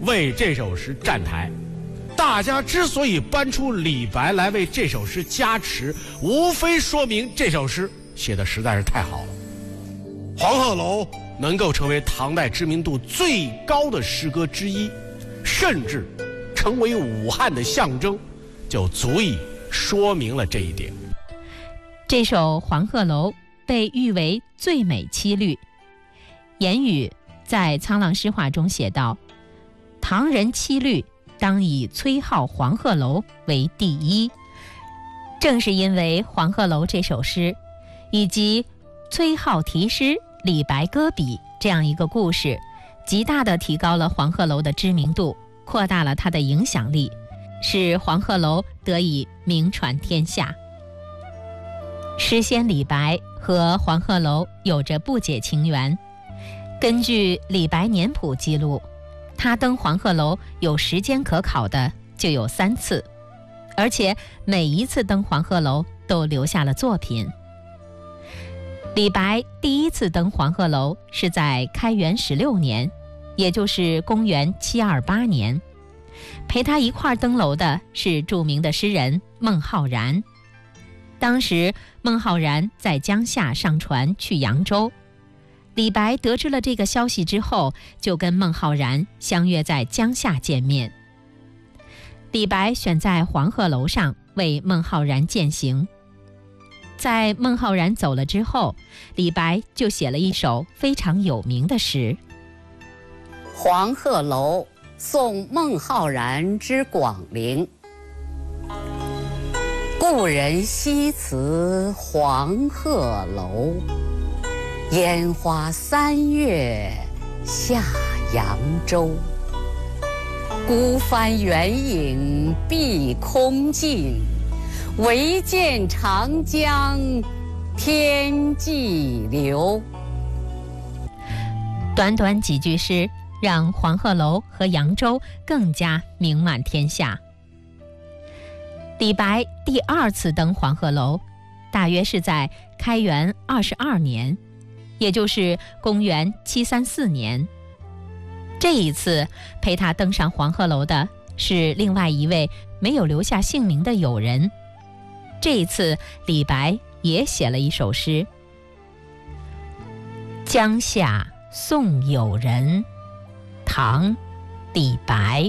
为这首诗站台。大家之所以搬出李白来为这首诗加持，无非说明这首诗写得实在是太好了。黄鹤楼能够成为唐代知名度最高的诗歌之一，甚至成为武汉的象征，就足以说明了这一点。 这首《黄鹤楼》被誉为最美七律。严语在《沧浪诗话》中写道：唐人七律当以崔颢黄鹤楼为第一。正是因为黄鹤楼这首诗以及崔颢题诗李白歌笔这样一个故事，极大地提高了黄鹤楼的知名度，扩大了它的影响力，使黄鹤楼得以名传天下。诗仙李白和黄鹤楼有着不解情缘。根据李白年谱记录，他登黄鹤楼有时间可考的就有3次，而且每一次登黄鹤楼都留下了作品。李白第一次登黄鹤楼是在开元16年，也就是公元728年。陪他一块登楼的是著名的诗人孟浩然。当时孟浩然在江夏上船去扬州，李白得知了这个消息之后，就跟孟浩然相约在江夏见面。李白选在黄鹤楼上为孟浩然饯行。在孟浩然走了之后，李白就写了一首非常有名的诗 《黄鹤楼》，送孟浩然之广陵。故人西辞黄鹤楼，烟花3月下扬州。孤帆远影碧空尽，唯见长江天际流。 短短几句诗，让黄鹤楼和扬州更加名满天下。李白第2次登黄鹤楼，大约是在开元22年，也就是公元734年。这一次陪他登上黄鹤楼的是另外一位没有留下姓名的友人。这一次李白也写了一首诗：江夏送友人，唐，李白。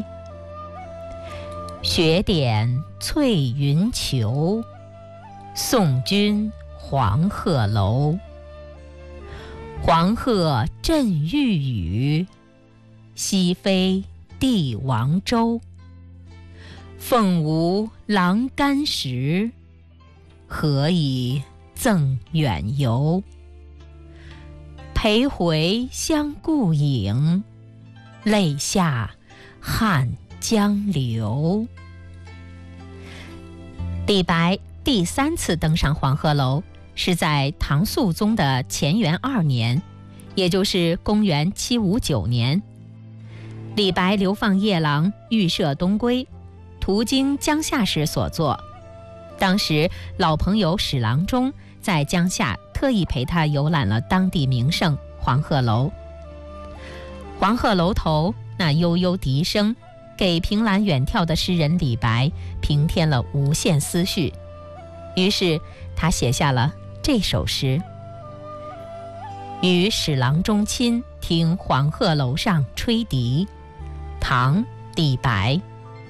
雪点翠云裘，送君黄鹤楼。黄鹤振玉宇，西飞帝王洲。凤无郎干时，何以赠远游？陪回乡故影，泪下汉江流。李白第3次登上黄鹤楼是在唐肃宗的乾元2年，也就是公元759年。李白流放夜郎，预设东归，途经江夏时所作。当时老朋友史郎中在江夏特意陪他游览了当地名胜黄鹤楼。黄鹤楼头那悠悠笛声，给凭栏远眺的诗人李白平添了无限思绪，于是他写下了这首诗：与史郎中亲，听黄鹤楼上吹笛。唐，李白。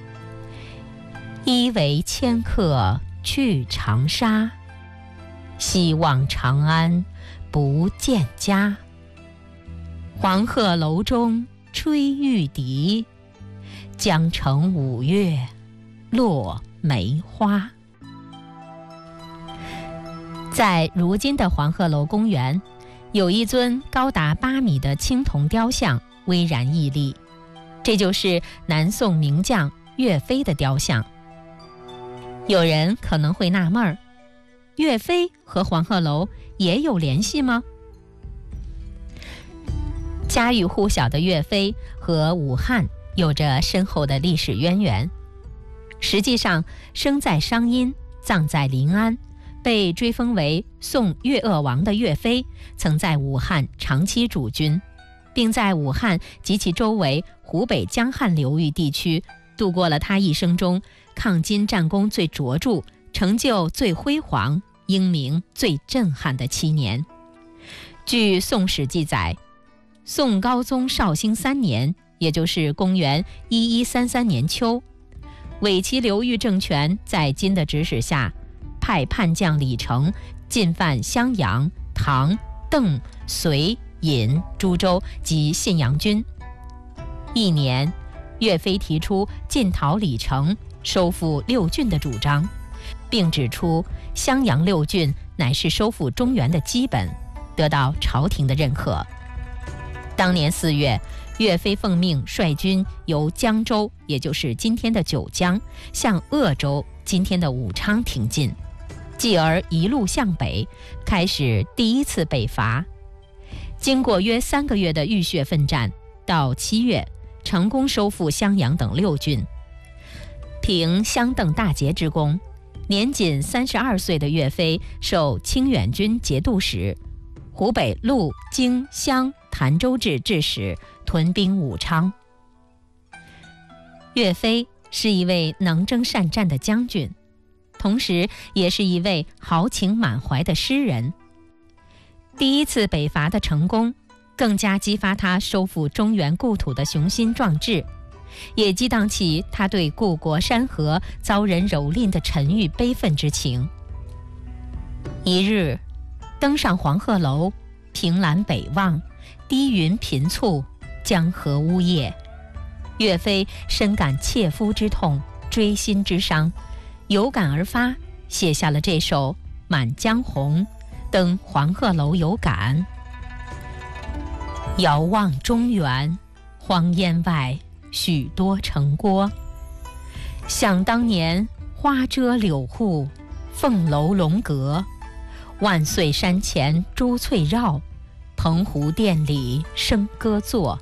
一为迁客去长沙，西望长安不见家。黄鹤楼中吹玉笛，江城5月落梅花。在如今的黄鹤楼公园，有一尊高达8米的青铜雕像巍然屹立，这就是南宋名将岳飞的雕像。有人可能会纳闷儿，岳飞和黄鹤楼也有联系吗？家喻户晓的岳飞和武汉有着深厚的历史渊源。实际上，生在商阴，葬在临安，被追封为宋岳鄂王的岳飞，曾在武汉长期驻军， 并在武汉及其周围湖北江汉流域地区度过了他一生中抗金战功最卓著、成就最辉煌、英名最震撼的7年。据《宋史》记载，宋高宗绍兴3年，也就是公元1133年秋，伪齐流域政权在金的指使下，派叛将李成进犯襄阳、唐、邓、隋、尹、株洲及信阳军。1年，岳飞提出进讨李成、收复6郡的主张，并指出襄阳6郡乃是收复中原的基本，得到朝廷的认可。当年4月，岳飞奉命率军由江州，也就是今天的九江，向鄂州，今天的武昌挺进，继而一路向北，开始第一次北伐。经过约3个月的浴血奋战，到7月成功收复襄阳等6郡。凭襄邓大捷之功，年仅32岁的岳飞授清远军节度使、湖北陆、荆、襄、潭州治治使，屯兵武昌。岳飞是一位能征善战的将军，同时也是一位豪情满怀的诗人。第一次北伐的成功，更加激发他收复中原故土的雄心壮志，也激荡起他对故国山河遭人蹂躏的沉郁悲愤之情。一日，登上黄鹤楼，凭栏北望，低云频簇，江河呜咽。岳飞深感切肤之痛，锥心之伤，有感而发，写下了这首《满江红·登黄鹤楼有感》。遥望中原，荒烟外许多城郭。想当年，花遮柳户，凤楼龙阁。万岁山前珠翠绕，澎湖殿里笙歌作。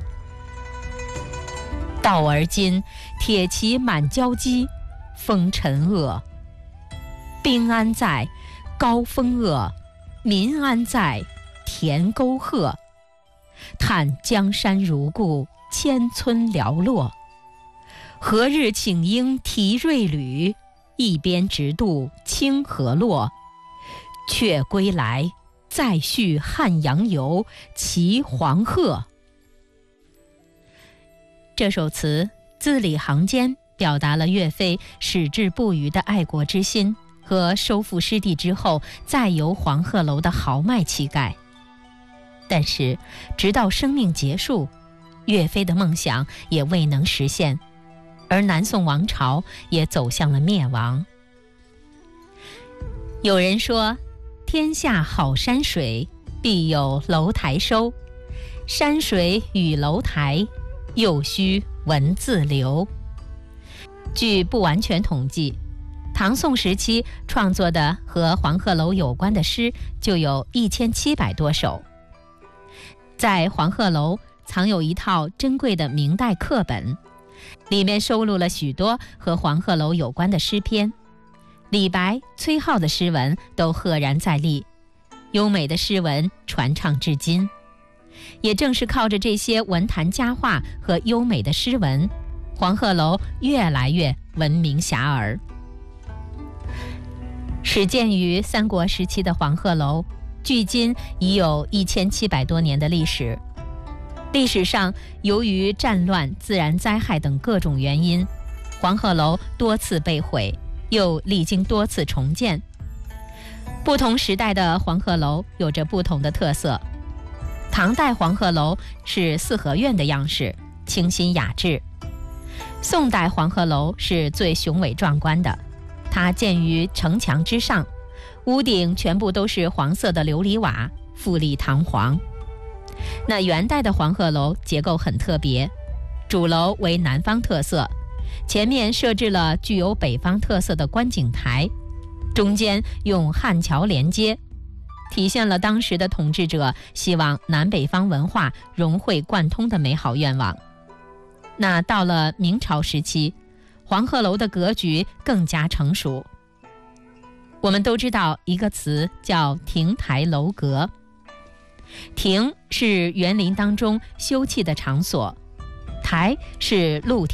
到而今，铁骑满交击，风尘恶。兵安在，高风恶；民安在，田沟壑。叹江山如故，千村寥落。何日请缨提锐旅，一边直渡清河洛。却归来，再续汉阳游，骑黄鹤。这首词字里行间表达了岳飞矢志不渝的爱国之心和收复失地之后再游黄鹤楼的豪迈气概。但是直到生命结束，岳飞的梦想也未能实现，而南宋王朝也走向了灭亡。有人说，天下好山水，必有楼台收。山水与楼台，又需文字流。据不完全统计，唐宋时期创作的和黄鹤楼有关的诗就有1700多首。在黄鹤楼藏有一套珍贵的明代课本，里面收录了许多和黄鹤楼有关的诗篇。李白、崔颢的诗文都赫然在立，优美的诗文传唱至今。也正是靠着这些文坛佳话和优美的诗文，黄鹤楼越来越闻名遐迩。始建于三国时期的黄鹤楼，距今已有1700多年的历史。历史上，由于战乱、自然灾害等各种原因，黄鹤楼多次被毁，又历经多次重建。不同时代的黄鹤楼有着不同的特色。唐代黄鹤楼是四合院的样式，清新雅致。宋代黄鹤楼是最雄伟壮观的，它建于城墙之上，屋顶全部都是黄色的琉璃瓦，富丽堂皇。那元代的黄鹤楼结构很特别，主楼为南方特色，前面设置了具有北方特色的观景台，中间用汉桥连接，体现了当时的统治者希望南北方文化融会贯通的美好愿望。那到了明朝时期，黄鹤楼的格局更加成熟。我们都知道一个词叫亭台楼阁。 亭是园林当中休憩的场所，台是露天